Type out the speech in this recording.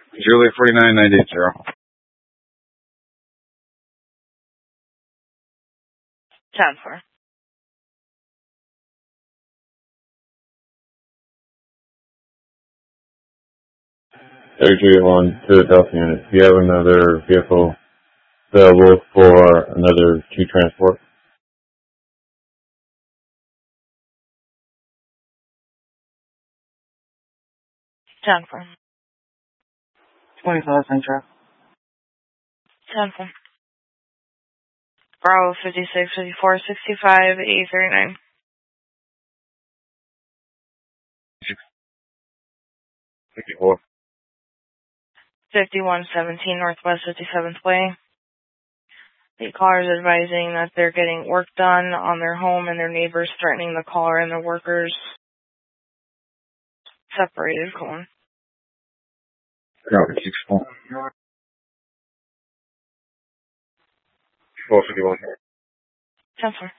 Julie 49980. 10-4. on Philadelphia unit. Do you have another vehicle available for another 2 transport? 10-4. 25 Central. 10-4. Bravo 56, 54, 65, 839. 64. 5117 Northwest 57th Way. The caller is advising that they're getting work done on their home and their neighbors threatening the caller and the workers separated. Calling. Copy 64. 451. 10-4.